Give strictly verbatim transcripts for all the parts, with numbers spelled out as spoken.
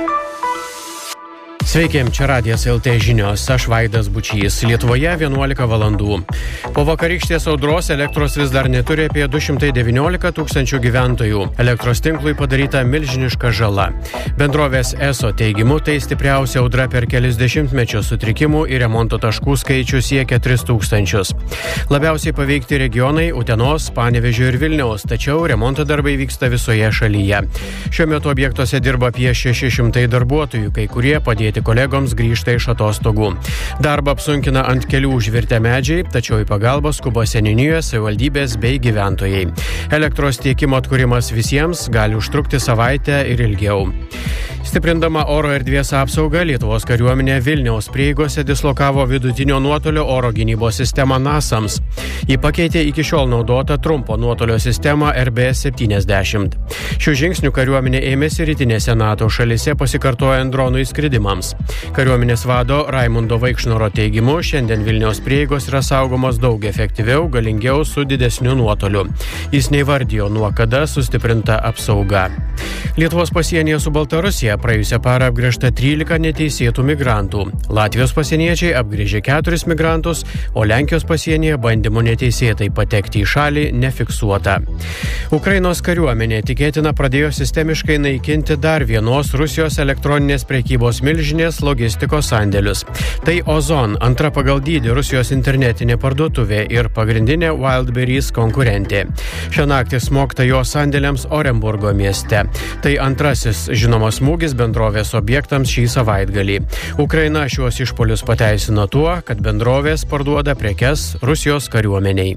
Sveiki, čia Radijas L T žinios, aš Vaidas Bučys. Lietuvoje vienuolika valandų. Po vakarykštės audros elektros vis dar neturi apie du šimtai devyniolika tūkstančių gyventojų. Elektros tinklui padaryta milžiniška žala. Bendrovės ESO teigimu tai stipriausia audra per kelis dešimtmečius, sutrikimų ir remonto taškų skaičius siekia tris tūkstančius. Labiausiai paveikti regionai Utenos, Panevėžio ir Vilniaus, tačiau remonto darbai vyksta visoje šalyje. Šiuo metu objektuose dirba apie šeši šimtai darbuotojų, kai kurie padėti kolegoms grįžta iš atostogų. Darbą apsunkina ant kelių užvirtę medžiai, tačiau į pagalbą skuba seniūnijos, savivaldybės bei gyventojai. Elektros tiekimo atkūrimas visiems gali užtrukti savaitę ir ilgiau. Stiprindama oro erdvės apsaugą, Lietuvos kariuomenė Vilniaus prieigose dislokavo vidutinio nuotolio oro gynybos sistemą NASAMS. Ji pakeitė iki šiol naudotą trumpo nuotolio sistemą R B S septyniasdešimt. Šių žingsnių kariuomenė ėmėsi rytinėse NATO šalyse pasikartojant dronų įskridimams. Kariuomenės vado Raimundo Vaikšnoro teigimu, šiandien Vilniaus prieigos yra saugomos daug efektyviau, galingiau su didesniu nuotoliu. Jis neįvardijo, nuo kada sustiprinta apsauga. Lietuvos pasienyje su Baltarusija praėjusią parą apgręžta trylika neteisėtų migrantų. Latvijos pasieniečiai apgręžė keturis migrantus, o Lenkijos pasienyje bandymų neteisėtai patekti į šalį nefiksuota. Ukrainos kariuomenė tikėtina pradėjo sistemiškai naikinti dar vienos Rusijos elektroninės prekybos milžinės logistikos sandėlius. Tai Ozon, antra pagal dydį Rusijos internetinė parduotuvė ir pagrindinė Wildberries konkurentė. Šią naktį smogta jos sandėliams Orenburgo mieste. Tai antrasis žinomas smūgis bendrovės objektams šį savaitgalį. Ukraina šiuos išpolius pateisino tuo, kad bendrovės parduoda prekes Rusijos kariuomeniai.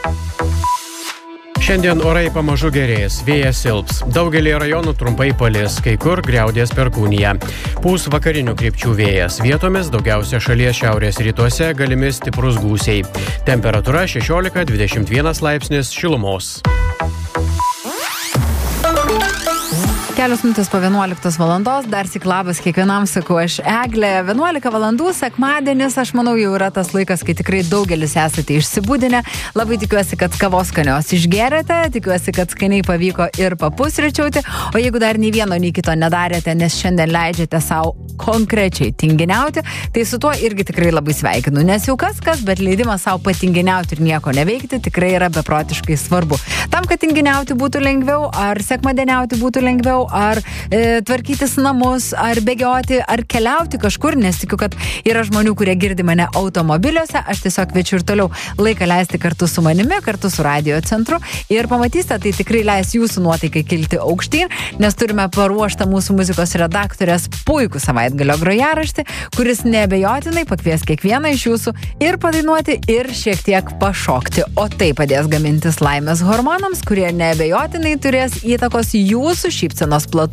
Šiandien orai pamažu gerės, vėjas silps. Daugelį rajonų trumpai palis, kai kur griaudės perkūnija. Pūs vakarinių krypčių vėjas. Vietomis daugiausia šalies šiaurės rytuose galimi stiprus gūsiai. Temperatūra šešiolika dvidešimt vienas laipsnis šilumos. Kelios minutės po vienuoliktos valandos, dar sik labas kiekvienam, sakau aš Eglė. vienuolika valandų, sekmadienis, aš manau, jau yra tas laikas, kai tikrai daugelis esate išsibudinę. Labai tikiuosi, kad kavos skanios išgerėte, tikiuosi, kad skaniai pavyko ir papusryčiauti, o jeigu dar nei vieno, nei kito nedarėte, nes šiandien leidžiate savo konkrečiai tinginiauti, tai su tuo irgi tikrai labai sveikinu, nes jau kas kas, bet leidimas savo patinginiauti ir nieko neveikti tikrai yra beprotiškai svarbu. Tam, kad tinginiauti būtų lengviau, ar sekmadieniauti būtų lengviau, ar e, tvarkytis namus, ar bėgioti, ar keliauti kažkur, nes tikiu, kad yra žmonių, kurie girdi mane automobiliuose, aš tiesiog kviečiu ir toliau laiką leisti kartu su manimi, kartu su radio centru ir pamatysite, tai tikrai leis jūsų nuotaikai kilti aukštyn, nes turime paruoštą mūsų muzikos redaktorės puikų savaitgalio grojaraštį, kuris neabejotinai pakvies kiekvieną iš jūsų ir padainuoti, ir šiek tiek pašokti, o tai padės gamintis laimės hormonams, kurie neabejotinai turės įtakos jūsų šypsenos platumui